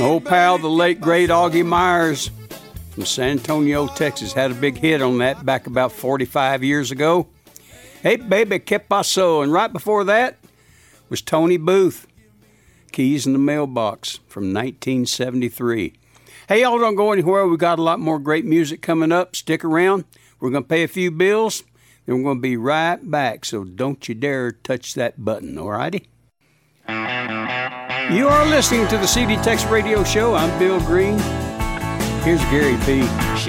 Old pal, the late great Augie Myers from San Antonio, Texas, had a big hit on that back about 45 years ago. Hey, baby, que paso? And right before that was Tony Booth, Keys in the Mailbox from 1973. Hey, y'all don't go anywhere. We got a lot more great music coming up. Stick around. We're going to pay a few bills, then we're going to be right back. So don't you dare touch that button, all righty? You are listening to the CD Tex Radio Show. I'm Bill Green. Here's Gary P.